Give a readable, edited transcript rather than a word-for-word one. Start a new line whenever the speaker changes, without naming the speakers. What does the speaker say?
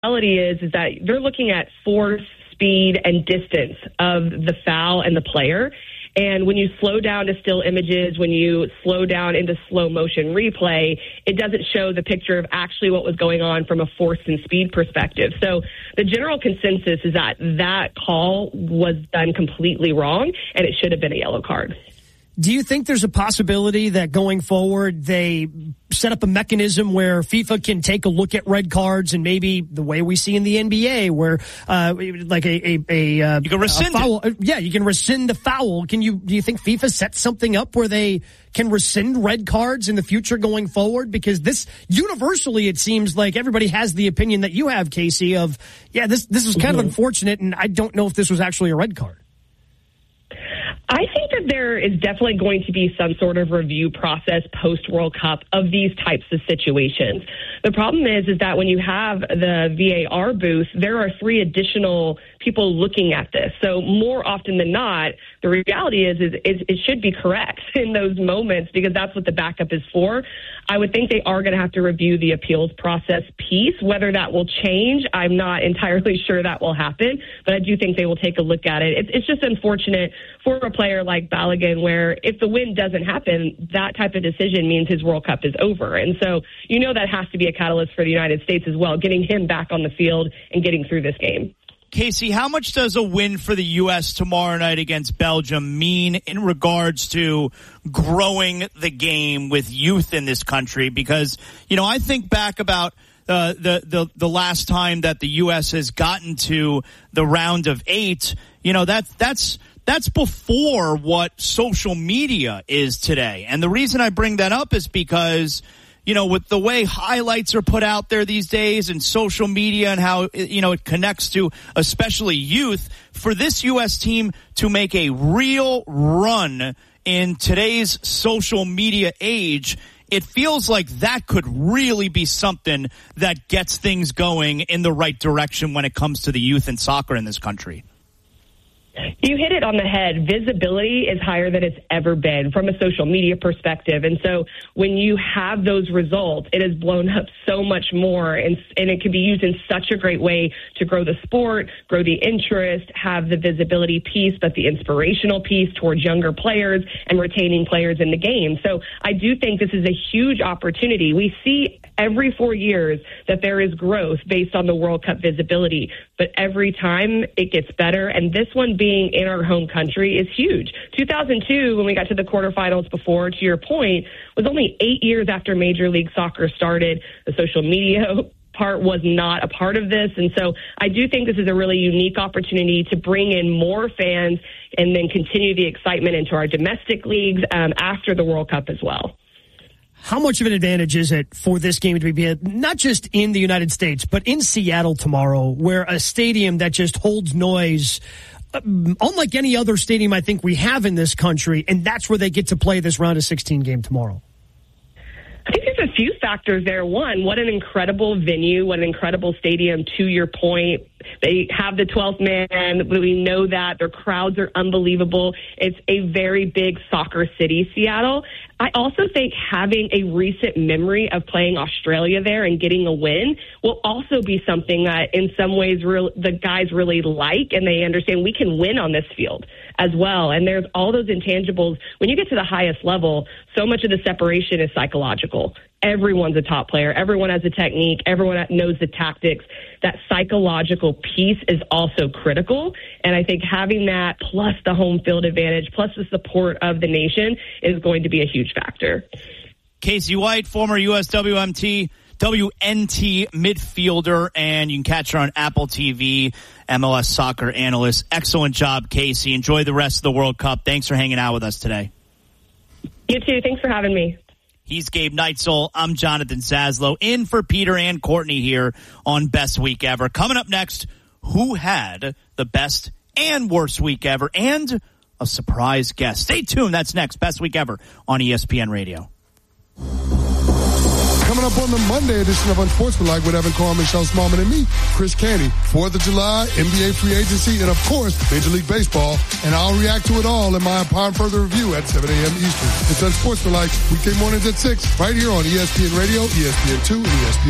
reality is that they're looking at force, speed, and distance of the foul and the player. And when you slow down to still images, when you slow down into slow motion replay, it doesn't show the picture of actually what was going on from a force and speed perspective. So the general consensus is that that call was done completely wrong, and it should have been a yellow card.
Do you think there's a possibility that going forward they set up a mechanism where FIFA can take a look at red cards and maybe the way we see in the NBA where like you can rescind foul, you can rescind the foul. Do you think FIFA sets something up where they can rescind red cards in the future going forward? Because this universally it seems like everybody has the opinion that you have, Casey, of this is kind of unfortunate and I don't know if this was actually a red card.
I think that there is definitely going to be some sort of review process post-World Cup of these types of situations. The problem is that when you have the VAR booth, there are 3 additional people looking at this. So more often than not, the reality is it should be correct in those moments because that's what the backup is for. I would think they are going to have to review the appeals process piece. Whether that will change, I'm not entirely sure that will happen, but I do think they will take a look at it. It's just unfortunate for a player like Balogun where if the win doesn't happen, that type of decision means his World Cup is over. And so that has to be a catalyst for the United States as well, getting him back on the field and getting through this game.
Casey, how much does a win for the U.S. tomorrow night against Belgium mean in regards to growing the game with youth in this country? Because, I think back about the last time that the U.S. has gotten to the round of 8, that's before what social media is today. And the reason I bring that up is because with the way highlights are put out there these days and social media and how, it connects to especially youth, for this U.S. team to make a real run in today's social media age, it feels like that could really be something that gets things going in the right direction when it comes to the youth and soccer in this country.
You hit it on the head. Visibility is higher than it's ever been from a social media perspective. And so when you have those results, it has blown up so much more. And it can be used in such a great way to grow the sport, grow the interest, have the visibility piece, but the inspirational piece towards younger players and retaining players in the game. So I do think this is a huge opportunity. We see every 4 years that there is growth based on the World Cup visibility, but every time it gets better. And this one being in our home country is huge. 2002, when we got to the quarterfinals before, to your point, was only 8 years after Major League Soccer started. The social media part was not a part of this. And so I do think this is a really unique opportunity to bring in more fans and then continue the excitement into our domestic leagues after the World Cup as well.
How much of an advantage is it for this game to be not just in the United States, but in Seattle tomorrow, where a stadium that just holds noise, unlike any other stadium I think we have in this country, and that's where they get to play this round of 16 game tomorrow?
I think there's a few factors there. One, what an incredible venue, what an incredible stadium, to your point. They have the 12th man. We know that. Their crowds are unbelievable. It's a very big soccer city, Seattle. I also think having a recent memory of playing Australia there and getting a win will also be something that in some ways the guys really like, and they understand we can win on this field as well. And there's all those intangibles. When you get to the highest level, so much of the separation is psychological. Everyone's a top player. Everyone has a technique. Everyone knows the tactics. That psychological piece is also critical. And I think having that plus the home field advantage, plus the support of the nation is going to be a huge factor.
Casey White, former USWNT midfielder, and you can catch her on Apple TV, MLS soccer analyst. Excellent job, Casey. Enjoy the rest of the World Cup. Thanks for hanging out with us today.
You too. Thanks for having me.
He's Gabe Neitzel. I'm Jonathan Zaslow, in for Peter and Courtney here on Best Week Ever. Coming up next, who had the best and worst week ever, and a surprise guest. Stay tuned. That's next. Best Week Ever on ESPN Radio.
Coming up on the Monday edition of Unsportsmanlike with Evan Carr, Michelle Smallman, and me, Chris Canty. 4th of July, NBA free agency, and of course, Major League Baseball. And I'll react to it all in my Upon Further review at 7 a.m. Eastern. It's Unsportsmanlike, weekday mornings at 6, right here on ESPN Radio, ESPN2, and ESPN.